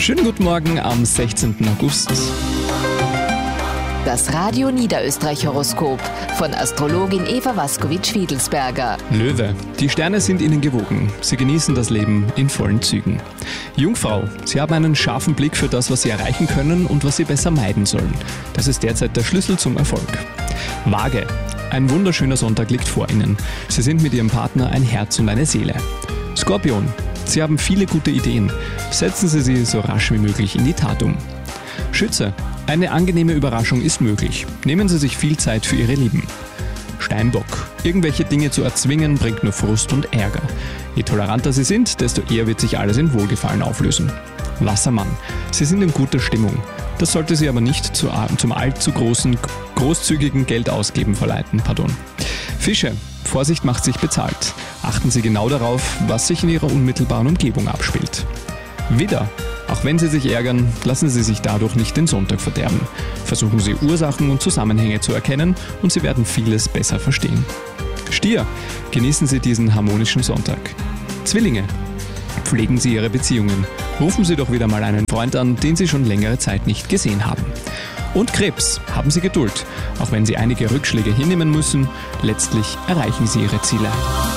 Schönen guten Morgen am 16. August. Das Radio Niederösterreich-Horoskop von Astrologin Eva Waskowitsch-Fiedelsberger. Löwe, die Sterne sind Ihnen gewogen. Sie genießen das Leben in vollen Zügen. Jungfrau, Sie haben einen scharfen Blick für das, was Sie erreichen können und was Sie besser meiden sollen. Das ist derzeit der Schlüssel zum Erfolg. Waage, ein wunderschöner Sonntag liegt vor Ihnen. Sie sind mit Ihrem Partner ein Herz und eine Seele. Skorpion, Sie haben viele gute Ideen. Setzen Sie sie so rasch wie möglich in die Tat um. Schütze, eine angenehme Überraschung ist möglich. Nehmen Sie sich viel Zeit für Ihre Lieben. Steinbock, irgendwelche Dinge zu erzwingen bringt nur Frust und Ärger. Je toleranter Sie sind, desto eher wird sich alles in Wohlgefallen auflösen. Wassermann, Sie sind in guter Stimmung. Das sollte Sie aber nicht zum allzu großzügigen Geldausgeben verleiten. Fische, Vorsicht macht sich bezahlt. Achten Sie genau darauf, was sich in Ihrer unmittelbaren Umgebung abspielt. Widder, auch wenn Sie sich ärgern, lassen Sie sich dadurch nicht den Sonntag verderben. Versuchen Sie Ursachen und Zusammenhänge zu erkennen und Sie werden vieles besser verstehen. Stier, genießen Sie diesen harmonischen Sonntag. Zwillinge, pflegen Sie Ihre Beziehungen. Rufen Sie doch wieder mal einen Freund an, den Sie schon längere Zeit nicht gesehen haben. Und Krebs, haben Sie Geduld. Auch wenn Sie einige Rückschläge hinnehmen müssen, letztlich erreichen Sie Ihre Ziele.